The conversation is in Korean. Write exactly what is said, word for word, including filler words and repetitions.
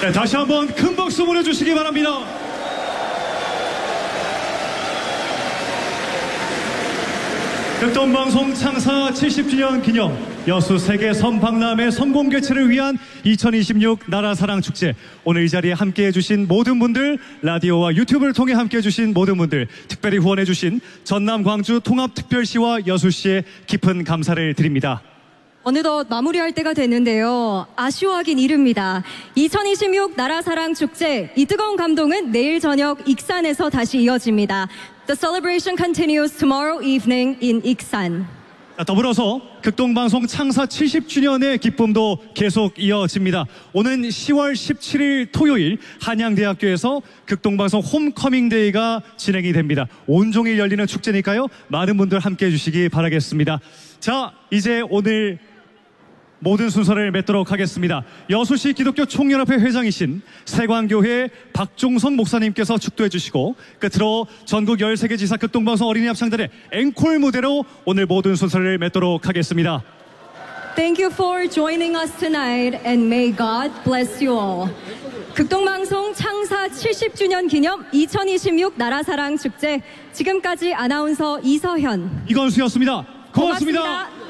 네, 다시 한번 큰 박수 보내주시기 바랍니다. 극동방송 창사 칠십 주년 기념 여수 세계 선박람회 성공 개최를 위한 이천이십육 나라사랑축제, 오늘 이 자리에 함께해 주신 모든 분들, 라디오와 유튜브를 통해 함께해 주신 모든 분들, 특별히 후원해 주신 전남 광주 통합특별시와 여수시에 깊은 감사를 드립니다. 어느덧 마무리할 때가 됐는데요. 아쉬워하긴 이릅니다. 이천이십육 나라사랑축제, 이 뜨거운 감동은 내일 저녁 익산에서 다시 이어집니다. The celebration continues tomorrow evening in 익산. 더불어서 극동방송 창사 칠십 주년의 기쁨도 계속 이어집니다. 오는 시월 십칠일 토요일 한양대학교에서 극동방송 홈커밍데이가 진행이 됩니다. 온종일 열리는 축제니까요, 많은 분들 함께해 주시기 바라겠습니다. 자, 이제 오늘 모든 순서를 맺도록 하겠습니다. 여수시 기독교 총연합회 회장이신 세광교회 박종성 목사님께서 축도해 주시고, 끝으로 전국 열세 개 지사 극동방송 어린이 합창단의 앵콜 무대로 오늘 모든 순서를 맺도록 하겠습니다. Thank you for joining us tonight and may God bless you all. 극동방송 창사 칠십 주년 기념 이천이십육 나라사랑 축제, 지금까지 아나운서 이서현, 이건수였습니다. 고맙습니다. 고맙습니다.